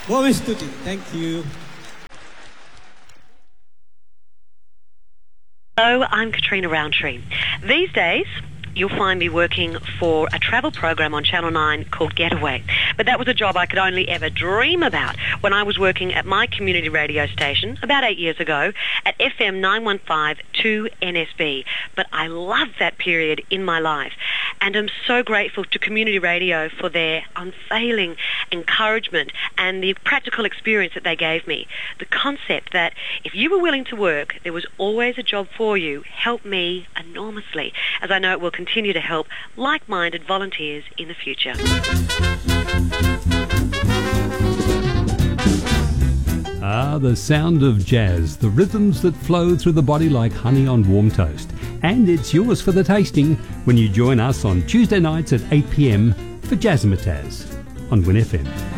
Bawang Stuti. Thank you. Hello, I'm Katrina Roundtree. These days, you'll find me working for a travel program on Channel 9 called Getaway. But that was a job I could only ever dream about when I was working at my community radio station about 8 years ago at FM 915 2NSB. But I loved that period in my life, and I'm so grateful to community radio for their unfailing encouragement and the practical experience that they gave me. The concept that if you were willing to work, there was always a job for you helped me enormously, as I know it will continue to help like-minded volunteers in the future. Ah, the sound of jazz, the rhythms that flow through the body like honey on warm toast. And it's yours for the tasting when you join us on Tuesday nights at 8 p.m. for Jazzmatazz on Win FM.